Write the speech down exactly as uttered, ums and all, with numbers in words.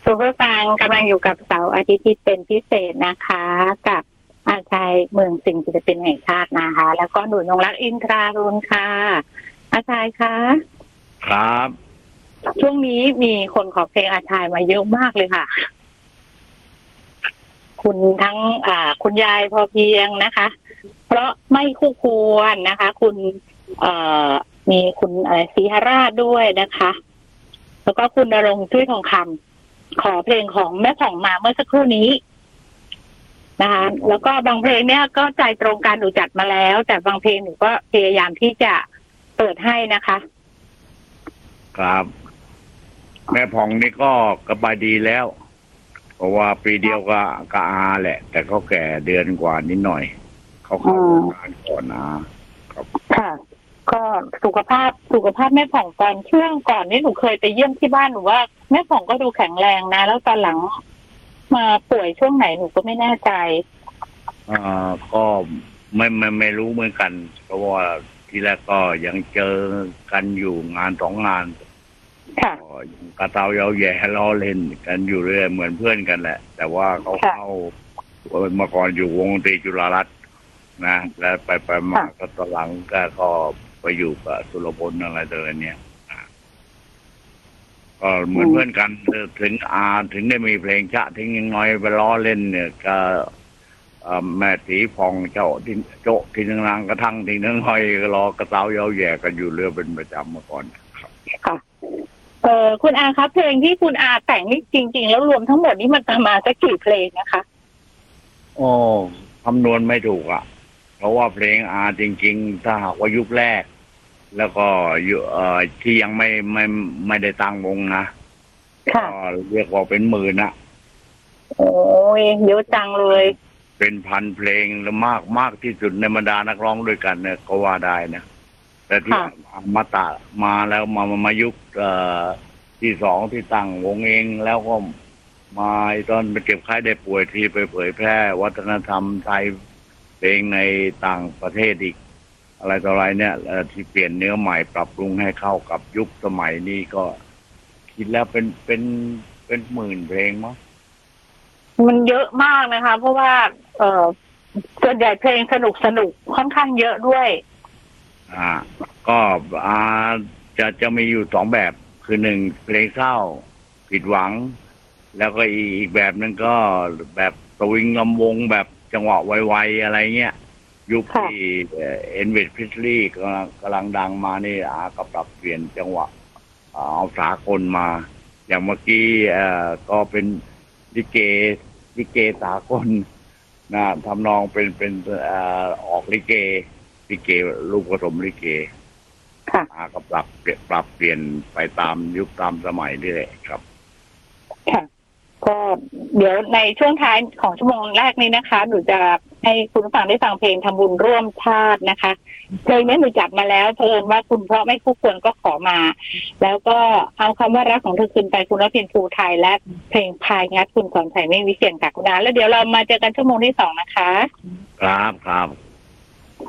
คุณผู้ฟังกำลังอยู่กับเสาร์อาทิตย์ที่เป็นพิเศษนะคะกับอาชัยเมืองสิงห์ศิลปินแห่งชาตินะคะแล้วก็หนูนงรักอินทรารุณค่ะอาชัยคะครับช่วงนี้มีคนขอเพลงอาชัยมาเยอะมากเลยค่ะคุณทั้งอ่าคุณยายพอเพียงนะคะเพราะไม่คู่ควรนะคะคุณเอ่อมีคุณอะไรศรีหราชด้วยนะคะแล้วก็คุณณรงค์จุ้ยทองคำขอเพลงของแม่ผ่องมาเมื่อสักครู่นี้นะคะแล้วก็บางเพลงเนี้ยก็ใจตรงกันหนูจัดมาแล้วแต่บางเพลงหนูก็พยายามที่จะเปิดให้นะคะครับแม่ผ่องนี่ก็สบายดีแล้วเพราะว่าปีเดียวก็กะอาแหละแต่เขาแก่เดือนกว่านิดหน่อยเขาเข้าโรงพยาบาลก่อนนะครับค่ะก็สุขภาพสุขภาพแม่ผ่องตอนช่วงก่อนนี่หนูเคยไปเยี่ยมที่บ้านหนูว่าแม่ผ่องก็ดูแข็งแรงนะแล้วตอนหลังมาป่วยช่วงไหนหนูก็ไม่แน่ใจอ่าก็ไม่ไม่ไม่รู้เหมือนกันเพราะว่าทีแรกก็ยังเจอกันอยู่งานสองงานค่ะกระเตาเยาแย่ล้อเล่นกันอยู่เรื่อยเหมือนเพื่อนกันแหละแต่ว่าเขาเข้าเมื่อก่อนอยู่วงดนตรีจุฬารัตน์นะแล้วไปไปมาก็ตอนหลังก็ก็ไปอยู่กับสุรพลอะไรตัวเนี้ยก็เหมือนเพื่อนกันถึงอาถึงได้มีเพลงชะทิ้งยังน้อยไปล้อเล่นเนี่ยก็แม่สีพองเจ้าที่โจ๊ะที่นึงนางกระทั่งที่นึงน้อยก็รอกระเตาเยาแย่กันอยู่เรื่อยเป็นประจำเมื่อก่อนครับค่ะเออคุณอาครับเพลงที่คุณอาแต่งนี่จริงๆแล้วรวมทั้งหมดนี่มันประมาณสักกี่เพลงนะคะโอ้คำนวณไม่ถูกอ่ะเพราะว่าเพลงอาจริงๆถ้าหากว่ายุคแรกแล้วก็อยู่เอ่อที่ยังไม่ไม่ไม่ได้ตั้งวงนะก็เรียกว่าเป็นหมื่นนะโอ้ยเยอะจังเลยเป็นพันเพลงแล้วมากมากที่สุดในบรรดานักร้องด้วยกันเนี่ยก็ว่าได้นะแต่ที่มาตะมาแล้วมามายุคเอ่อที่สองที่ตั้งวงเองแล้วก็มาตอนไปเก็บค่ายได้ป่วยที่ไปเผยแพร่วัฒนธรรมไทยเพลงในต่างประเทศอีกอะไรต่ออะไรเนี่ยที่เปลี่ยนเนื้อใหม่ปรับปรุงให้เข้ากับยุคสมัยนี้ก็คิดแล้วเป็นเป็นเป็นหมื่นเพลงมั้งมันเยอะมากนะคะเพราะว่าเออส่วนใหญ่เพลงสนุกสนุกค่อนข้างเยอะด้วยอ่าก็อ่าจะจะมีอยู่สองแบบคือหนึ่งเพลงเศร้าผิดหวังแล้วก็อีกแบบนึงก็แบบสวิงลำวงแบบจังหวะไวๆอะไรเงี้ยยุคที่เอ็นเวดพิสลีย์กำลังกำลังดังมานี่อาก็ปรับเปลี่ยนจังหวะเอาสากลมาอย่างเมื่อกี้เอ่อก็เป็นลิเกลิเกสากลนะทำนองเป็นเป็นเอ่อออกลิเกลิเกลูกผสมลิเกค่ะอาก็ปรับปรับเปลี่ยนไปตามยุคตามสมัยนี่แหละครับค่ะก็เดี๋ยวในช่วงท้ายของชั่วโมงแรกนี้นะคะหนูจะให้คุณผู้ฟังได้ฟังเพลงทำบุญร่วมชาตินะคะเพลงนี้หนูจัดมาแล้วเพิ่นว่าคุณเพราะไม่คู่ควรก็ขอมาแล้วก็เอาคำว่ารักของเธอคืนไปคุณรัตน์เพียรภูไทยและเพลงพายงัดคุณสอนใส่ไม่วิเชียรค่ะคุณอาแล้วเดี๋ยวเรามาเจอกันชั่วโมงที่สองนะคะครับครับ